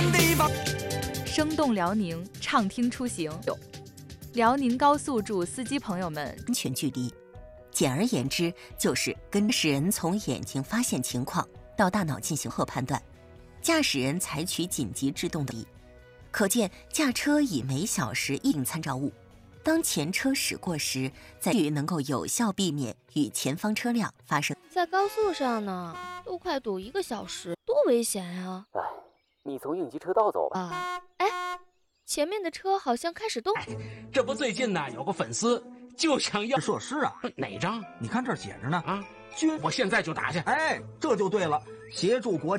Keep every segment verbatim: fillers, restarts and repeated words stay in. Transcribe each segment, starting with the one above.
地方。 生动辽宁，畅听出行。辽宁高速驻司机朋友们， 安全距离，简而言之，就是跟使人从眼睛发现情况到大脑进行后判断，驾驶人采取紧急制动的。可见，驾车以每小时一定参照物。当前车驶过时，在能够有效避免与前方车辆发生。 在高速上呢，都快堵一个小时，多危险呀！ 哎，你从应急车道走吧。 啊，哎，前面的车好像开始动。 哎，这不最近呢有个粉丝就想要设施啊？ 哪张？ 你看这儿写着呢啊，军，我现在就打去。 哎，这就对了，协助国。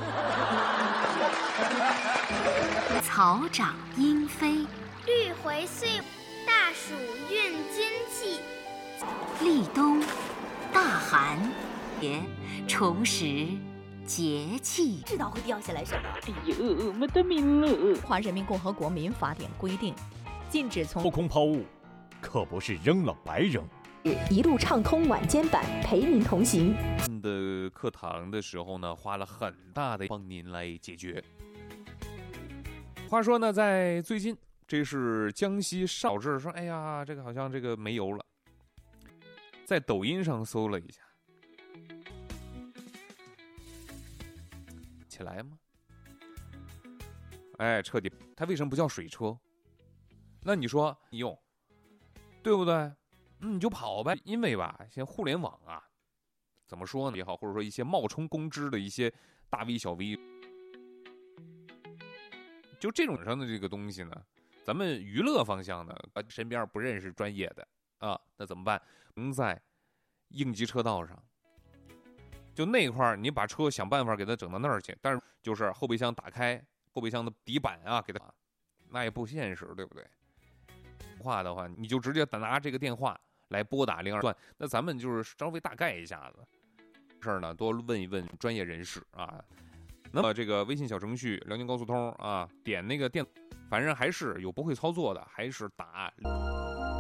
草长莺飞， 绿回岁，大暑运金气。 立冬，大寒，节重拾节气。 知道会掉下来什么？ 哎呦，没得命了！ 中华人民共和国民法典规定，禁止从高空抛物，可不是扔了白扔。 一路畅通晚间版，陪您同行。 的课堂的时候呢，花了很大的帮您来解决。话说呢，在最近，这是江西导致说，哎呀，这个好像这个没油了。在抖音上搜了一下，起来吗？哎，彻底，它为什么不叫水车？那你说你用，对不对？嗯，你就跑呗。因为吧，现在互联网啊，怎么说呢也好，或者说一些冒充公知的一些大 V 小 V。就这种上的这个东西呢，咱们娱乐方向呢，身边不认识专业的啊，那怎么办？能在应急车道上，就那块儿，你把车想办法给它整到那儿去，但是就是后备箱打开，后备箱的底板啊，给它，那也不现实，对不对？话的话，你就直接拿这个电话来拨打零二段，那咱们就是稍微大概一下子事儿呢，多问一问专业人士啊。那么这个微信小程序辽宁高速通啊，点那个电，反正还是有不会操作的，还是打。